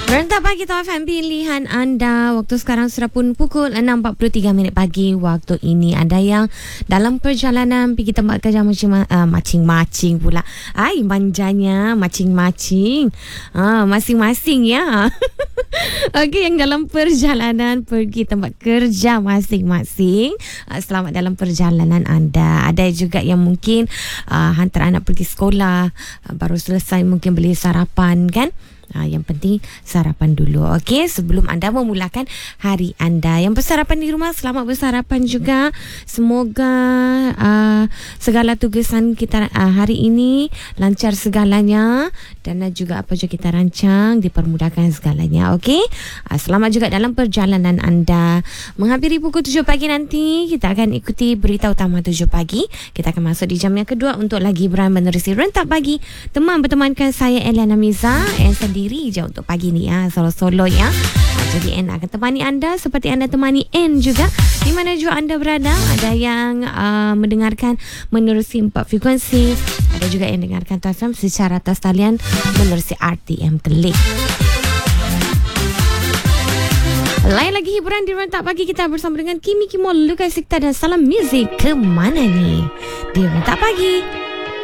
Rentak pagi Tau FM, pilihan anda. Waktu sekarang sudah pun pukul 6.43 pagi waktu ini. Ada yang dalam perjalanan pergi tempat kerja macing-macing pula. Ai, manjanya macing-macing. Masing-masing ya. Okey, yang dalam perjalanan pergi tempat kerja masing-masing. Selamat dalam perjalanan anda. Ada juga yang mungkin hantar anak pergi sekolah, baru selesai mungkin beli sarapan kan. Yang penting sarapan dulu, okey, sebelum anda memulakan hari anda. Yang bersarapan di rumah, selamat bersarapan juga. Semoga segala tugasan kita hari ini lancar segalanya, dan juga apa juga kita rancang dipermudahkan segalanya, okey. Selamat juga dalam perjalanan anda. Menghampiri pukul 7 pagi nanti, kita akan ikuti berita utama 7 pagi. Kita akan masuk di jam yang kedua untuk lagi menerusi Rentak Pagi. Teman bertemankan saya Eliana Miza, sendiri je untuk pagi ni ya, solo-solo ya. Jadi N akan temani anda seperti anda temani N juga di mana juga anda berada. Ada yang mendengarkan menerusi 4 frekuensi, ada juga yang mendengarkan TFM secara atas talian menerusi RTM Kelik. Lain lagi hiburan di Rentak Pagi, kita bersama dengan Kimi Kimo, Lukas Sikta dan Salam Music. Kemana ni di Rentak Pagi?